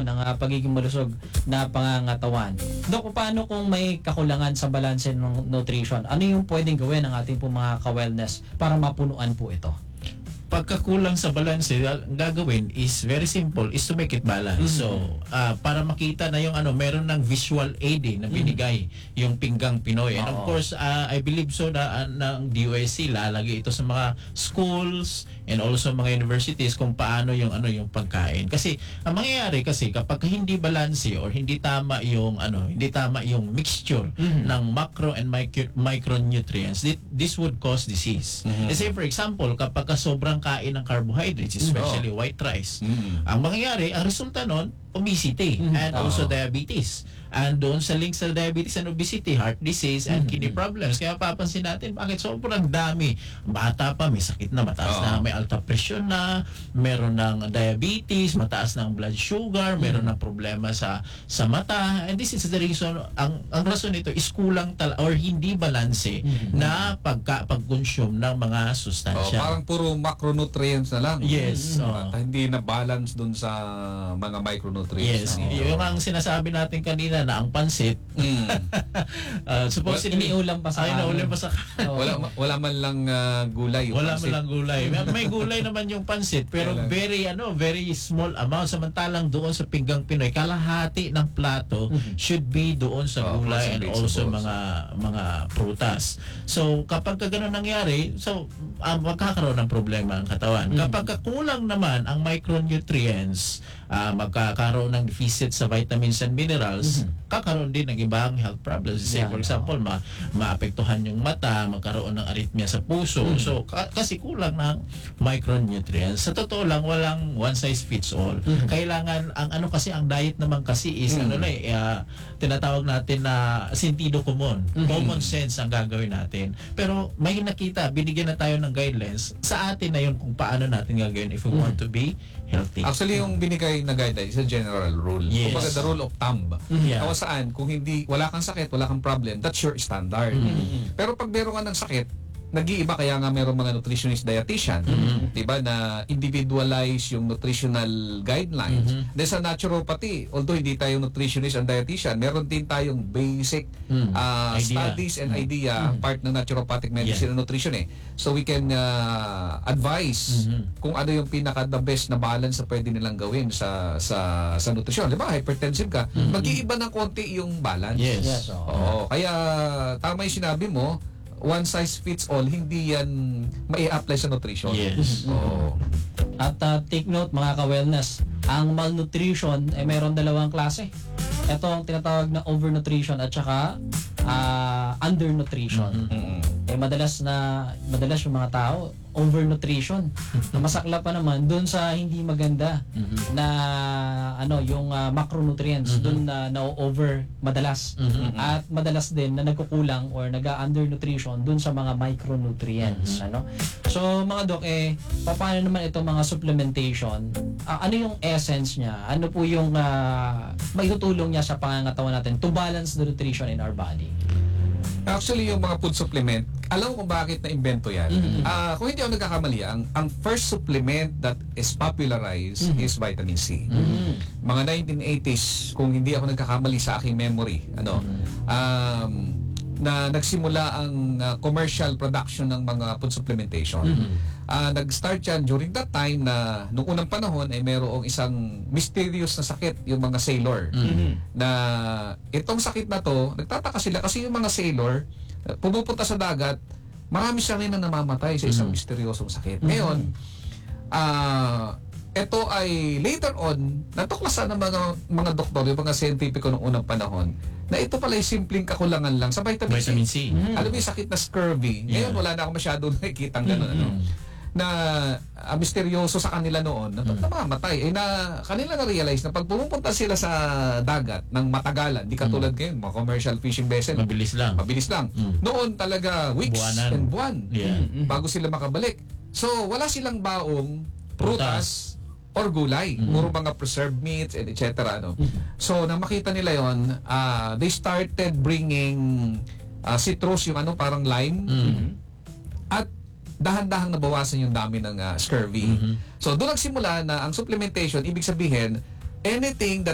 ng pagiging malusog na pangangatawan. Dok, paano kung may kakulangan sa balanse ng nutrition? Ano yung pwedeng gawin ng ating po mga ka-wellness para mapunuan po ito? Pagkakulang sa balance, ang gagawin is very simple, is to make it balance. So, para makita na yung meron ng visual aid na binigay yung Pinggang Pinoy. And of course, I believe so na ng DOSC lalagay ito sa mga schools and also mga universities kung paano yung yung pagkain. Kasi ang mangyayari kasi kapag hindi balance or hindi tama yung mixture ng macro and micronutrients, this would cause disease. Say for example, kapag sobrang kain ng carbohydrates, especially white rice, ang mangyayari, ang resulta nun, obesity and also diabetes. And doon sa link sa diabetes and obesity, heart disease and kidney problems. Kaya papansin natin, bakit sobrang dami. Bata pa, may sakit na, mataas na, may alta presyon na, meron ng diabetes, mataas ng blood sugar, meron ng problema sa mata. And this is the reason, ang rason nito is kulang or hindi balanse na pag-consume ng mga sustansya. Parang puro macronutrients na lang. Yes. Hindi na balance dun sa mga micronutrients. Yes. Yung ang sinasabi natin kanina na ang pansit, supposedly iniulam pa sa inuulam pa sa wala man lang gulay. Wala man lang gulay. May gulay naman yung pansit, pero very small amount. Samantalang doon sa Pinggang Pinoy, kalahati ng plato should be doon sa gulay and also mga prutas. So kapag gano'n nangyari, magkakaroon ng problema ang katawan. Kapag kulang naman ang micronutrients, magkakaroon ng deficit sa vitamins and minerals, kakaroon din ng ibang health problems. Say for example, maapektuhan yung mata, magkaroon ng arrhythmia sa puso. So kasi kulang ng micronutrients. Sa totoo lang, walang one size fits all. Kailangan kasi ang diet naman kasi is tinatawag natin na sentido común. Common sense ang gagawin natin. Pero may nakita, binigyan na tayo ng guidelines. Sa atin na yun kung paano natin gagawin if we want to be healthy. Actually, yung binigay na guideline is a general rule. Yes. Kumbaga, the rule of thumb. Kung saan, kung wala kang sakit, wala kang problem, that's your standard. Pero pag meron ka ng sakit, nag-iiba, kaya nga meron mga nutritionist dietitian, diba, na individualize yung nutritional guidelines. Then sa naturopathy, although hindi tayo nutritionist and dietitian, meron din tayong basic studies and idea, part ng naturopathic medicine and nutrition So we can advise kung ano yung pinaka-the best na balance na pwede nilang gawin sa nutrition. Diba, hypertensive ka, mag-iiba ng konti yung balance. Yes. Kaya tama yung sinabi mo, one size fits all, hindi yan mai-apply sa nutrition. Yes. At take note mga ka-wellness, ang malnutrition ay mayroon dalawang klase. Ito ang tinatawag na overnutrition at saka undernutrition. Madalas yung mga tao overnutrition. Masakla pa naman doon sa hindi maganda na yung macronutrients doon na over madalas. At madalas din na nagkukulang or nag-undernutrition doon sa mga micronutrients, So mga dok, paano naman itong mga supplementation? Ano yung essence niya? Ano po yung maitutulong niya sa pangangatawan natin to balance the nutrition in our body? Actually, yung mga food supplement, alam mo kung bakit na-invento yan. Kung hindi ako nagkakamali, ang first supplement that is popularized is vitamin C. Mga 1980s, kung hindi ako nagkakamali sa aking memory, na nagsimula ang commercial production ng mga food supplementation. Nag-start yan during that time na nung unang panahon ay mayroong isang mysterious na sakit, yung mga sailor. Na itong sakit na to, nagtataka sila kasi yung mga sailor pumupunta sa dagat, marami siya rin na namamatay sa isang misteryosong sakit. Ngayon, ito ay later on natuklasan ng mga doktor, yung mga scientifico noong unang panahon, na ito pala ay simpleng kakulangan lang sa vitamin C. Alam mo yung sakit na scurvy, ngayon wala na ako masyado nakikita gano'n, na misteryoso sa kanila noon, na namamatay. Kanila na-realize na pag pumupunta sila sa dagat ng matagalan, di katulad ngayon, mga commercial fishing vessel. Mabilis lang. Noon talaga, weeks and buwan bago sila makabalik. So, wala silang baong prutas or gulay, puro mga preserved meats and etc. So nang makita nila yon, they started bringing citrus, yung parang lime, at dahan-dahang nabawasan yung dami ng scurvy. So doon nagsimula na ang supplementation, ibig sabihin anything that